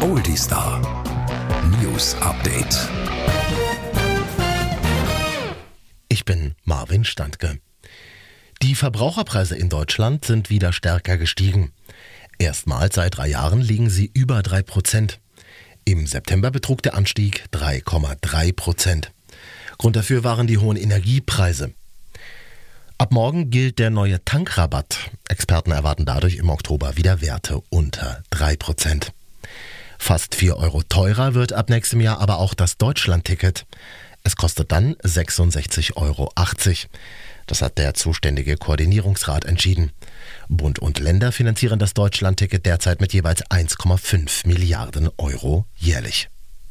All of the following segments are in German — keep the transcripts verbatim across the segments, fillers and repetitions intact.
Oldie Star News Update. Ich bin Marvin Standke. Die Verbraucherpreise in Deutschland sind wieder stärker gestiegen. Erstmals seit drei Jahren liegen sie über drei Prozent. Im September betrug der Anstieg drei Komma drei Prozent. Grund dafür waren die hohen Energiepreise. Ab morgen gilt der neue Tankrabatt. Experten erwarten dadurch im Oktober wieder Werte unter drei Prozent. Fast vier Euro teurer wird ab nächstem Jahr aber auch das Deutschland-Ticket. Es kostet dann sechsundsechzig Euro achtzig. Das hat der zuständige Koordinierungsrat entschieden. Bund und Länder finanzieren das Deutschland-Ticket derzeit mit jeweils eins Komma fünf Milliarden Euro jährlich.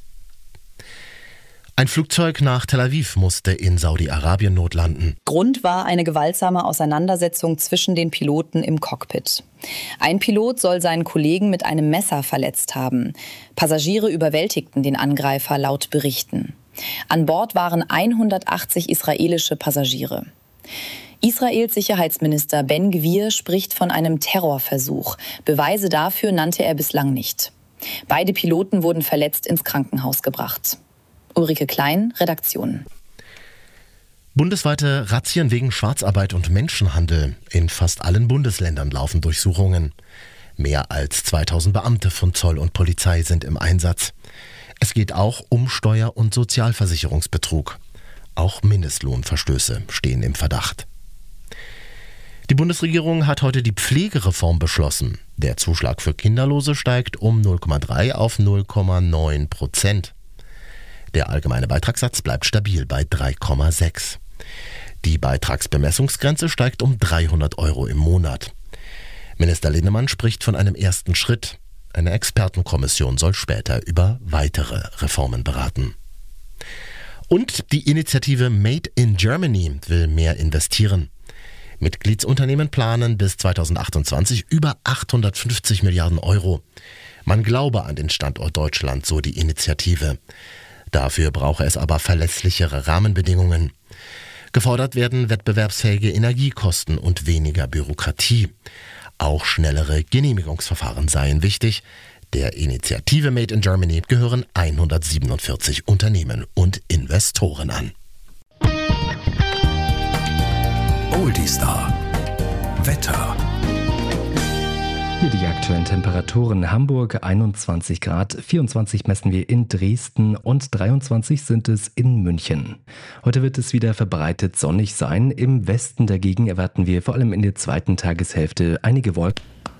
Ein Flugzeug nach Tel Aviv musste in Saudi-Arabien notlanden. Grund war eine gewaltsame Auseinandersetzung zwischen den Piloten im Cockpit. Ein Pilot soll seinen Kollegen mit einem Messer verletzt haben. Passagiere überwältigten den Angreifer laut Berichten. An Bord waren hundertachtzig israelische Passagiere. Israels Sicherheitsminister Ben Gvir spricht von einem Terrorversuch. Beweise dafür nannte er bislang nicht. Beide Piloten wurden verletzt ins Krankenhaus gebracht. Ulrike Klein, Redaktion. Bundesweite Razzien wegen Schwarzarbeit und Menschenhandel. In fast allen Bundesländern laufen Durchsuchungen. Mehr als zweitausend Beamte von Zoll und Polizei sind im Einsatz. Es geht auch um Steuer- und Sozialversicherungsbetrug. Auch Mindestlohnverstöße stehen im Verdacht. Die Bundesregierung hat heute die Pflegereform beschlossen. Der Zuschlag für Kinderlose steigt um null Komma drei auf null Komma neun Prozent. Der allgemeine Beitragssatz bleibt stabil bei drei Komma sechs. Die Beitragsbemessungsgrenze steigt um dreihundert Euro im Monat. Minister Linnemann spricht von einem ersten Schritt. Eine Expertenkommission soll später über weitere Reformen beraten. Und die Initiative Made in Germany will mehr investieren. Mitgliedsunternehmen planen bis zweitausendachtundzwanzig über achthundertfünfzig Milliarden Euro. Man glaube an den Standort Deutschland, so die Initiative. Dafür brauche es aber verlässlichere Rahmenbedingungen. Gefordert werden wettbewerbsfähige Energiekosten und weniger Bürokratie. Auch schnellere Genehmigungsverfahren seien wichtig. Der Initiative Made in Germany gehören hundertsiebenundvierzig Unternehmen und Investoren an. Oldie Star Wetter. Hier die aktuellen Temperaturen. Hamburg einundzwanzig Grad, vierundzwanzig messen wir in Dresden und dreiundzwanzig sind es in München. Heute wird es wieder verbreitet sonnig sein. Im Westen dagegen erwarten wir vor allem in der zweiten Tageshälfte einige Wolken.